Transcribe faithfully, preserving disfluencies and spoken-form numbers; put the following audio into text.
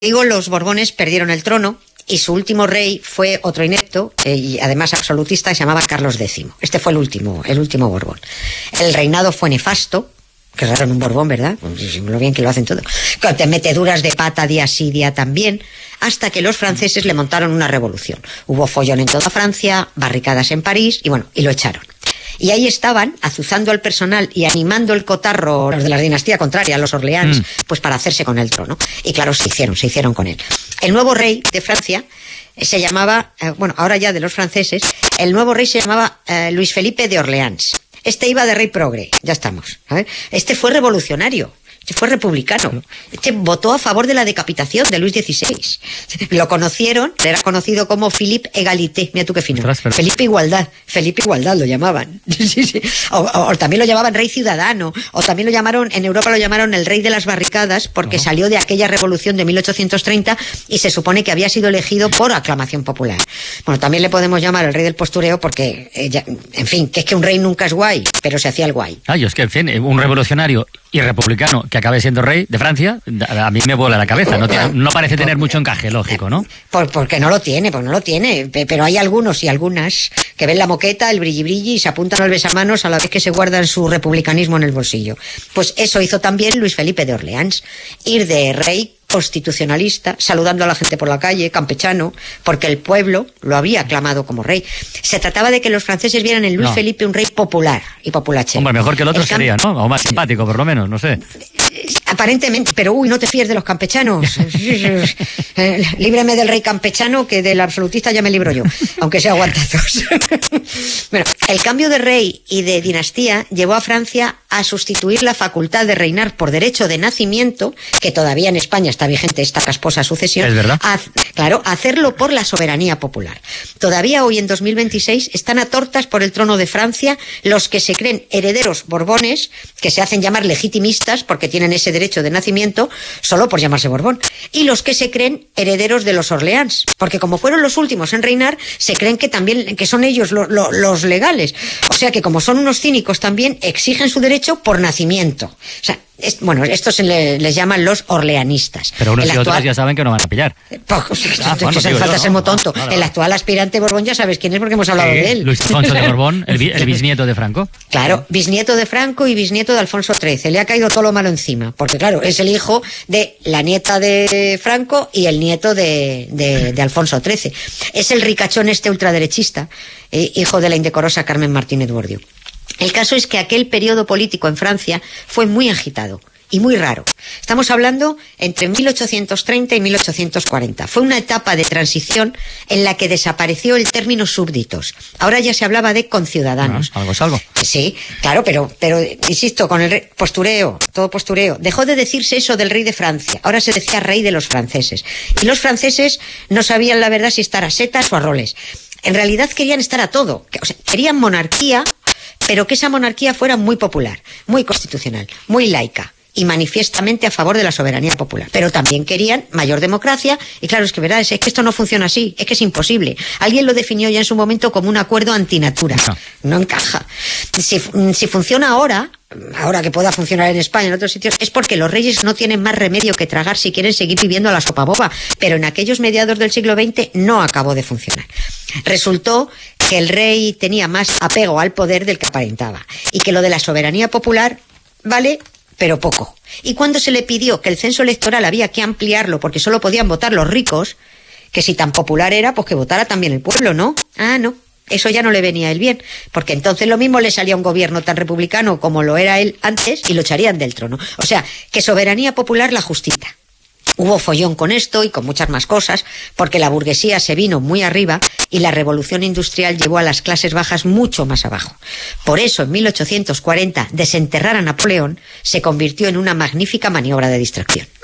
Digo, los Borbones perdieron el trono y su último rey fue otro inepto eh, y además absolutista que se llamaba Carlos décimo. Este fue el último, el último Borbón. El reinado fue nefasto. Qué raro en un Borbón, ¿verdad? Lo bien que lo hacen todo. Te meteduras de pata día sí, día también, hasta que los franceses le montaron una revolución. Hubo follón en toda Francia, barricadas en París y bueno, y lo echaron. Y ahí estaban, azuzando al personal y animando el cotarro, los de la dinastía contraria, los Orleans, mm. pues para hacerse con el trono. Y claro, se hicieron, se hicieron con él. El nuevo rey de Francia se llamaba, eh, bueno, ahora ya de los franceses, el nuevo rey se llamaba eh, Luis Felipe de Orleans. Este iba de rey progre, ya estamos. A ver, este fue revolucionario. Este fue republicano. Este votó a favor de la decapitación de Luis dieciséis. Lo conocieron, era conocido como Philippe Égalité. Mira tú qué fino. Ostras, pero... Felipe Igualdad. Felipe Igualdad lo llamaban. Sí, sí. O, o, o también lo llamaban rey ciudadano. O también lo llamaron, en Europa lo llamaron el rey de las barricadas porque uh-huh. salió de aquella revolución de mil ochocientos treinta y se supone que había sido elegido por aclamación popular. Bueno, también le podemos llamar el rey del postureo porque, eh, ya, en fin, que es que un rey nunca es guay, pero se hacía el guay. Ay, es que, en fin, un revolucionario y republicano que acabe siendo rey de Francia, a mí me vuela la cabeza. No, tiene, no parece tener mucho encaje, lógico, ¿no? Por, porque no lo tiene, pues no lo tiene. Pero hay algunos y algunas que ven la moqueta, el brilli brilli y se apuntan al besamanos a la vez que se guardan su republicanismo en el bolsillo. Pues eso hizo también Luis Felipe de Orleans. Ir de rey constitucionalista, saludando a la gente por la calle, campechano, porque el pueblo lo había aclamado como rey. Se trataba de que los franceses vieran en Luis no. Felipe un rey popular y populache. Hombre, mejor que el otro el sería, ¿no? O más simpático, por lo menos, no sé. Aparentemente, pero uy, no te fíes de los campechanos. Líbreme del rey campechano, que del absolutista ya me libro yo, aunque sea aguantazos. Bueno, el cambio de rey y de dinastía llevó a Francia a sustituir la facultad de reinar por derecho de nacimiento, que todavía en España está vigente esta casposa sucesión. Es verdad. A, claro, hacerlo por la soberanía popular. Todavía hoy en dos mil veintiséis están a tortas por el trono de Francia los que se creen herederos borbones, que se hacen llamar legitimistas porque tienen ese derecho de nacimiento solo por llamarse Borbón, y los que se creen herederos de los Orleans, porque como fueron los últimos en reinar, se creen que también que son ellos lo, lo, los legales. O sea que como son unos cínicos también exigen su derecho por nacimiento. O sea, es, bueno, estos se le, les llaman los orleanistas. Pero unos el y actual... otros ya saben que no van a pillar. Pues, ah, bueno, que se falta ser muy tonto. No, no, no. El actual aspirante Borbón ya sabes quién es porque hemos hablado sí, de él. Luis Alfonso de Borbón, el, el bisnieto de Franco. Claro, bisnieto de Franco y bisnieto de Alfonso trece. Le ha caído todo lo malo encima, porque claro, es el hijo de la nieta de Franco y el nieto de, de, de Alfonso trece. Es el ricachón este ultraderechista, eh, hijo de la indecorosa Carmen Martínez Bordio. El caso es que aquel periodo político en Francia fue muy agitado y muy raro. Estamos hablando entre mil ochocientos treinta y mil ochocientos cuarenta. Fue una etapa de transición en la que desapareció el término súbditos. Ahora ya se hablaba de conciudadanos. Ah, algo es algo. Sí, claro, pero, pero insisto, con el rey, postureo, todo postureo. Dejó de decirse eso del rey de Francia. Ahora se decía rey de los franceses. Y los franceses no sabían la verdad si estar a setas o a roles. En realidad querían estar a todo. O sea, querían monarquía, pero que esa monarquía fuera muy popular, muy constitucional, muy laica y manifiestamente a favor de la soberanía popular. Pero también querían mayor democracia y claro, es que verdad, es que esto no funciona así, es que es imposible. Alguien lo definió ya en su momento como un acuerdo antinatura. No, no encaja. Si, si funciona ahora, ahora que pueda funcionar en España, en otros sitios, es porque los reyes no tienen más remedio que tragar si quieren seguir viviendo a la sopa boba. Pero en aquellos mediados del siglo veinte no acabó de funcionar. Resultó que el rey tenía más apego al poder del que aparentaba y que lo de la soberanía popular, vale, pero poco. Y cuando se le pidió que el censo electoral había que ampliarlo porque solo podían votar los ricos, que si tan popular era, pues que votara también el pueblo, ¿no? Ah, no. Eso ya no le venía a él bien, porque entonces lo mismo le salía un gobierno tan republicano como lo era él antes y lo echarían del trono. O sea, que soberanía popular la justita. Hubo follón con esto y con muchas más cosas, porque la burguesía se vino muy arriba y la revolución industrial llevó a las clases bajas mucho más abajo. Por eso, en mil ochocientos cuarenta, desenterrar a Napoleón se convirtió en una magnífica maniobra de distracción.